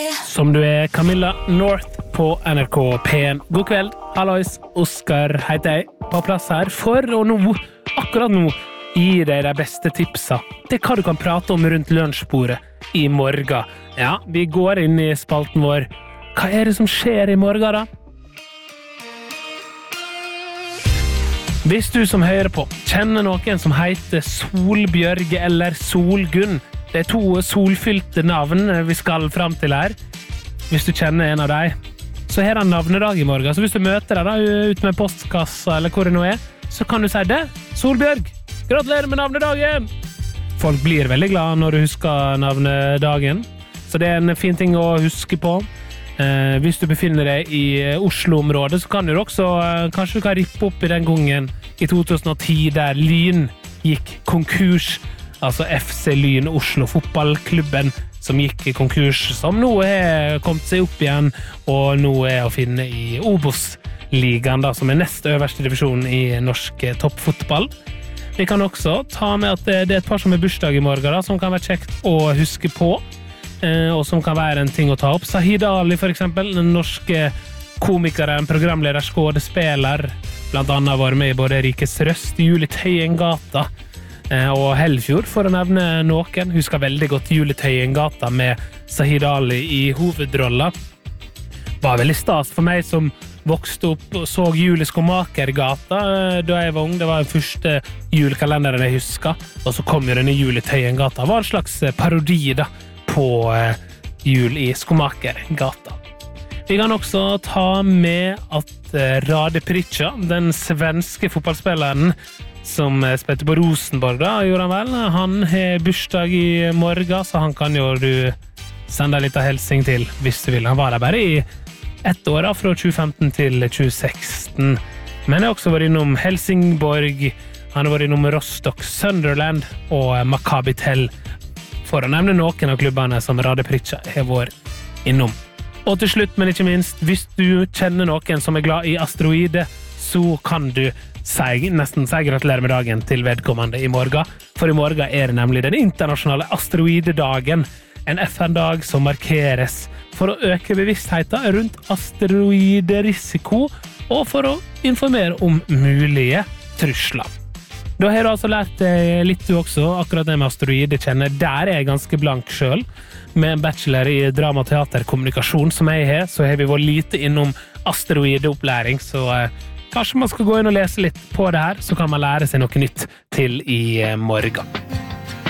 Som du Camilla North på NRK P1. God kveld, hallois, Oskar heter jeg, på plass her for å nå, akkurat nå, gi deg de beste tipsa til hva du kan prate om rundt lunsjbordet i morgen. Ja, vi går inn i spalten vår. Hva det som skjer i morgen da? Hvis du som hører på kjenner noen som heter Solbjørg eller Solgunn, det to solfylte navn vi skal frem til her. Hvis du kjenner en av dem, så har han navnedag i morgen. Så hvis du møter deg da, ut med postkassa eller hvor det nå så kan du si det. Solbjørg, gratulerer med navnedagen! Folk blir veldig glad når du husker navnedagen. Så det en fin ting å huske på. Hvis du befinner deg i Oslo-området, så kan du også, kanskje du kan rippe opp i den gangen i 2010 der Lyn gikk konkurs. Altså FC Lyn Oslo fotballklubben som gikk i konkurs, som nå kommet seg opp igjen, og nå å finne i Obos-ligaen, da, som nest øverste divisjon i norsk toppfotball. Vi kan også ta med at det et par som bursdag i morgen, da, som kan være kjekt å huske på, og som kan være en ting å ta opp. Sahid Ali, for eksempel, den norske komikeren, programleder, skådespiller, blant annet var med i både Rikes Røst, Julie Tøyengata, og Hellfjord, for å nevne noen. Husker veldig godt Julie Tøyengata med Sahid Ali i hovedrolla. Var veldig stas for meg som vokste opp og så Julie Skomakergata da jeg var ung. Det var den første julekalenderen jeg husker. Og så kom jo denne Julie Tøyengata. Det var en slags parodi da, på jul i Skomakergata. Vi kan også ta med at Rade Pritcha, den svenske fotballspilleren, som spilte på Rosenborg da, gjorde han vel. Han har bursdag i morgen, så han kan jo du sende litt av helsing til hvis du vil. Han var der bare i 1 år da, fra 2015 til 2016. Men jeg har også vært innom Helsingborg, han har vært innom Rostock, Sunderland og Maccabi Tel, for å nevne noen av klubbene som Rade Pritcha har vært innom. Og til slutt, men ikke minst, hvis du kjenner noen som glad i asteroide, så kan du nesten si gratulerer med dagen til vedkommende i morgen. For i morgen det nemlig den internasjonale asteroidedagen, en FN-dag som markeres for å øke bevisstheten rundt asteroiderisiko og for å informere om mulige trusler. Da har du altså lært litt du også, akkurat det med asteroide kjenner. Der jeg ganske blank selv. Med en bachelor i drama, teater, kommunikasjon som jeg har, så har vi vært lite innom asteroideopplæring, så kanskje man skal gå inn og lese litt på det her, så kan man lære seg noe nytt til i morgen.